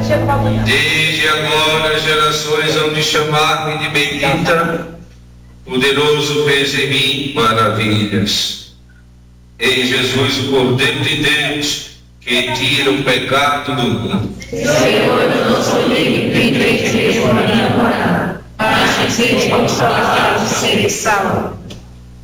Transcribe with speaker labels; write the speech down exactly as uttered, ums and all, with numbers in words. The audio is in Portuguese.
Speaker 1: Desde agora as gerações hão de chamar-me de bendita. Poderoso fez em mim maravilhas. Ei, Jesus, o Cordeiro de Deus, que tira o pecado do mundo.
Speaker 2: Senhor, eu não sou digno de entrar em minha morada, mas dizer que com sua palavra serei salvo.